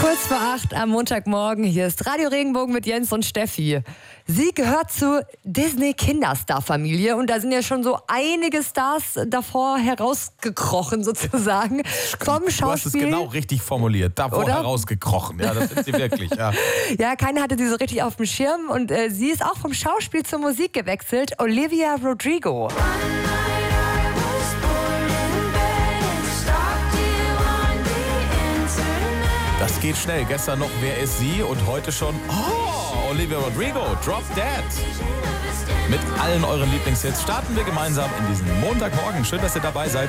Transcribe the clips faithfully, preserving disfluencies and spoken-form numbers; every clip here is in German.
Kurz vor acht am Montagmorgen. Hier ist Radio Regenbogen mit Jens und Steffi. Sie gehört zur Disney-Kinderstar-Familie und da sind ja schon so einige Stars davor herausgekrochen sozusagen. Vom Schauspiel. Du hast es genau richtig formuliert. Davor Oder? herausgekrochen. Ja, das sind sie wirklich. Ja. ja, keiner hatte sie so richtig auf dem Schirm und äh, sie ist auch vom Schauspiel zur Musik gewechselt. Olivia Rodrigo. Das geht schnell. Gestern noch, wer ist sie? Und heute schon, oh, Olivia Rodrigo, Drop Dead. Mit allen euren Lieblingshits starten wir gemeinsam in diesen Montagmorgen. Schön, dass ihr dabei seid.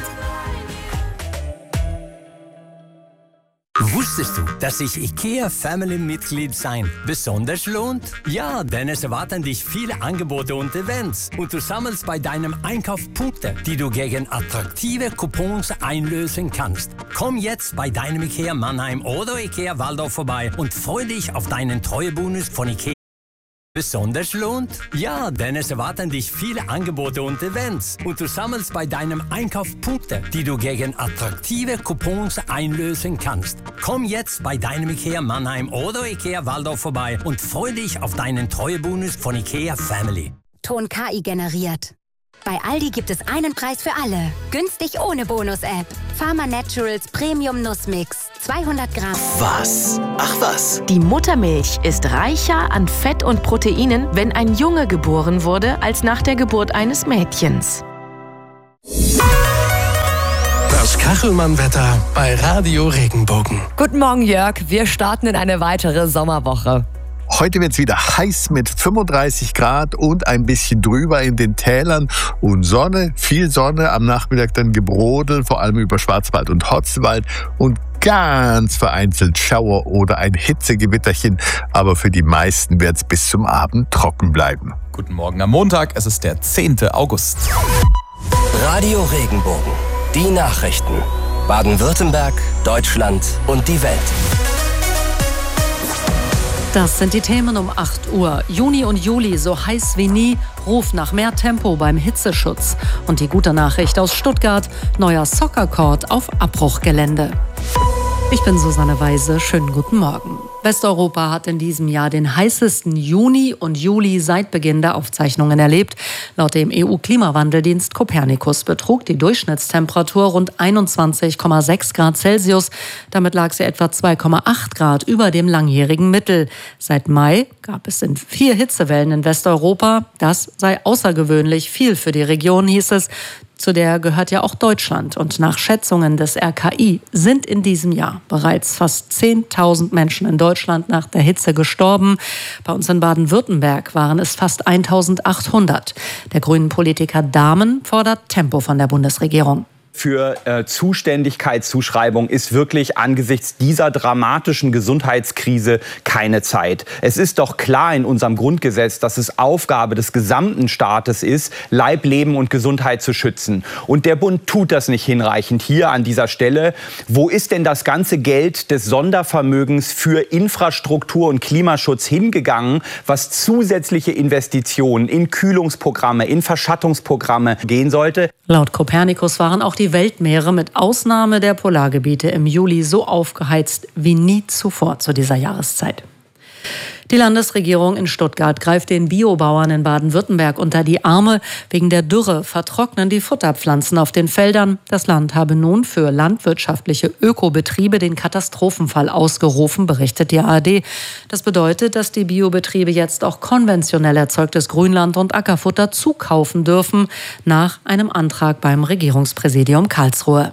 Wusstest du, dass sich IKEA Family-Mitglied sein besonders lohnt? Ja, denn es erwarten dich viele Angebote und Events. Und du sammelst bei deinem Einkauf Punkte, die du gegen attraktive Coupons einlösen kannst. Komm jetzt bei deinem IKEA Mannheim oder IKEA Waldorf vorbei und freu dich auf deinen Treuebonus von IKEA. Besonders lohnt? Ja, denn es erwarten dich viele Angebote und Events. Und du sammelst bei deinem Einkauf Punkte, die du gegen attraktive Coupons einlösen kannst. Komm jetzt bei deinem IKEA Mannheim oder IKEA Waldorf vorbei und freu dich auf deinen Treuebonus von IKEA Family. Ton K I generiert. Bei Aldi gibt es einen Preis für alle. Günstig ohne Bonus-App. Pharma Naturals Premium Nussmix. zweihundert Gramm. Was? Ach was? Die Muttermilch ist reicher an Fett und Proteinen, wenn ein Junge geboren wurde, als nach der Geburt eines Mädchens. Das Kachelmann-Wetter bei Radio Regenbogen. Guten Morgen, Jörg. Wir starten in eine weitere Sommerwoche. Heute wird es wieder heiß mit fünfunddreißig Grad und ein bisschen drüber in den Tälern und Sonne, viel Sonne, am Nachmittag dann Gebrodel, vor allem über Schwarzwald und Hotzwald und ganz vereinzelt Schauer oder ein Hitzegewitterchen, aber für die meisten wird es bis zum Abend trocken bleiben. Guten Morgen am Montag, es ist der zehnte August. Radio Regenbogen, die Nachrichten. Baden-Württemberg, Deutschland und die Welt. Das sind die Themen um acht Uhr. Juni und Juli so heiß wie nie. Ruf nach mehr Tempo beim Hitzeschutz. Und die gute Nachricht aus Stuttgart. Neuer Soccer-Court auf Abbruchgelände. Ich bin Susanne Weise. Schönen guten Morgen. Westeuropa hat in diesem Jahr den heißesten Juni und Juli seit Beginn der Aufzeichnungen erlebt. Laut dem E U-Klimawandeldienst Copernicus betrug die Durchschnittstemperatur rund einundzwanzig Komma sechs Grad Celsius. Damit lag sie etwa zwei Komma acht Grad über dem langjährigen Mittel. Seit Mai gab es in vier Hitzewellen in Westeuropa. Das sei außergewöhnlich viel für die Region, hieß es. Zu der gehört ja auch Deutschland. Und nach Schätzungen des R K I sind in diesem Jahr bereits fast zehntausend Menschen in Deutschland nach der Hitze gestorben. Bei uns in Baden-Württemberg waren es fast eintausendachthundert. Der grünen Politiker Dahmen fordert Tempo von der Bundesregierung. Für äh, Zuständigkeitszuschreibung ist wirklich angesichts dieser dramatischen Gesundheitskrise keine Zeit. Es ist doch klar in unserem Grundgesetz, dass es Aufgabe des gesamten Staates ist, Leib, Leben und Gesundheit zu schützen. Und der Bund tut das nicht hinreichend hier an dieser Stelle. Wo ist denn das ganze Geld des Sondervermögens für Infrastruktur und Klimaschutz hingegangen, was zusätzliche Investitionen in Kühlungsprogramme, in Verschattungsprogramme gehen sollte? Laut Copernicus waren auch die Weltmeere mit Ausnahme der Polargebiete im Juli so aufgeheizt wie nie zuvor zu dieser Jahreszeit. Die Landesregierung in Stuttgart greift den Biobauern in Baden-Württemberg unter die Arme. Wegen der Dürre vertrocknen die Futterpflanzen auf den Feldern. Das Land habe nun für landwirtschaftliche Ökobetriebe den Katastrophenfall ausgerufen, berichtet die A R D. Das bedeutet, dass die Biobetriebe jetzt auch konventionell erzeugtes Grünland und Ackerfutter zukaufen dürfen, nach einem Antrag beim Regierungspräsidium Karlsruhe.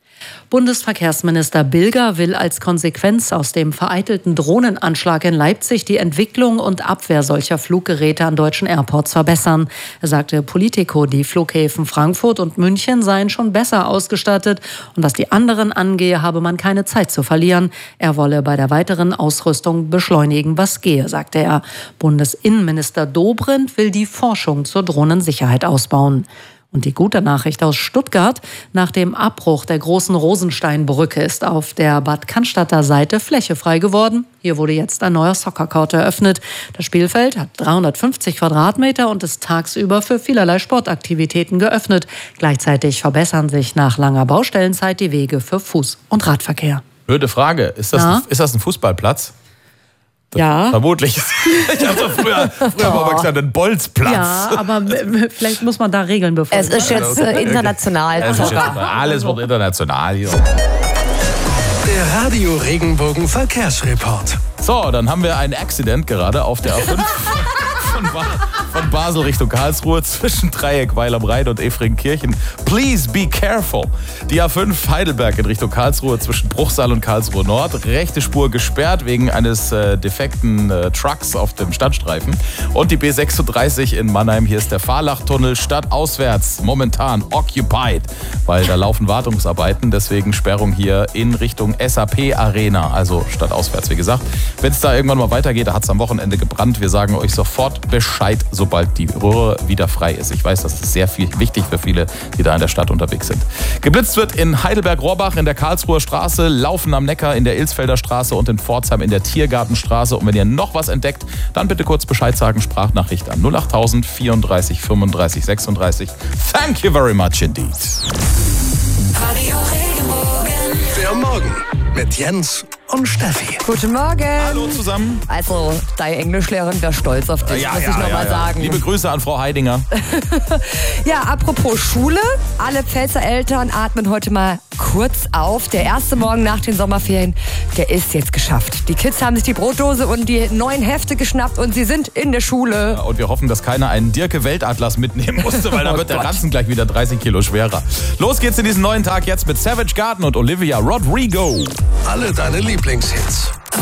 Bundesverkehrsminister Bilger will als Konsequenz aus dem vereitelten Drohnenanschlag in Leipzig die Entwicklung und Abwehr solcher Fluggeräte an deutschen Airports verbessern. Er sagte Politico, die Flughäfen Frankfurt und München seien schon besser ausgestattet und was die anderen angehe, habe man keine Zeit zu verlieren. Er wolle bei der weiteren Ausrüstung beschleunigen, was gehe, sagte er. Bundesinnenminister Dobrindt will die Forschung zur Drohnensicherheit ausbauen. Und die gute Nachricht aus Stuttgart: Nach dem Abbruch der großen Rosensteinbrücke ist auf der Bad Cannstatter Seite Fläche frei geworden. Hier wurde jetzt ein neuer Soccer-Court eröffnet. Das Spielfeld hat dreihundertfünfzig Quadratmeter und ist tagsüber für vielerlei Sportaktivitäten geöffnet. Gleichzeitig verbessern sich nach langer Baustellenzeit die Wege für Fuß- und Radverkehr. Blöde Frage. Ist das, Ja? ein, ist das ein Fußballplatz? Ja. Vermutlich. Ich hatte früher, früher oh. mal gesagt, ein Bolzplatz. Ja, aber vielleicht muss man da Regeln befolgen. Es ist jetzt äh, international. Es ist jetzt, alles wird international hier. Der Radio Regenbogen Verkehrsreport. So, dann haben wir ein Accident gerade auf der A fünf von, ba von Basel Richtung Karlsruhe zwischen Dreieck, Weil am Rhein und Efringkirchen. Please be careful. Die A fünf Heidelberg in Richtung Karlsruhe zwischen Bruchsal und Karlsruhe Nord. Rechte Spur gesperrt wegen eines äh, defekten äh, Trucks auf dem Standstreifen. Und die B sechsunddreißig in Mannheim. Hier ist der Fahrlachtunnel stadtauswärts momentan occupied, weil da laufen Wartungsarbeiten. Deswegen Sperrung hier in Richtung S A P Arena, also stadtauswärts, wie gesagt. Wenn es da irgendwann mal weitergeht, da hat es am Wochenende gebrannt. Wir sagen euch sofort Bescheid, sobald die Röhre wieder frei ist. Ich weiß, das ist sehr viel wichtig für viele, die da in der Stadt unterwegs sind. Geblitzt wird in Heidelberg-Rohrbach, in der Karlsruher Straße, Laufen am Neckar, in der Ilsfelder Straße und in Pforzheim in der Tiergartenstraße. Und wenn ihr noch was entdeckt, dann bitte kurz Bescheid sagen, Sprachnachricht an null achttausend vierunddreißig fünfunddreißig sechsunddreißig. Thank you very much indeed. Der Morgen mit Jens und Steffi. Guten Morgen. Hallo zusammen. Also, deine Englischlehrerin wäre stolz auf dich, Ja, muss ja, ich nochmal ja, ja. sagen. Liebe Grüße an Frau Heidinger. Ja, apropos Schule. Alle Pfälzer Eltern atmen heute mal kurz auf. Der erste Morgen nach den Sommerferien, der ist jetzt geschafft. Die Kids haben sich die Brotdose und die neuen Hefte geschnappt und sie sind in der Schule. Ja, und wir hoffen, dass keiner einen Dirke-Weltatlas mitnehmen musste, weil dann Oh wird der Gott. Ranzen gleich wieder dreißig Kilo schwerer. Los geht's in diesen neuen Tag jetzt mit Savage Garden und Olivia Rodrigo. Alle deine Lieblingshits.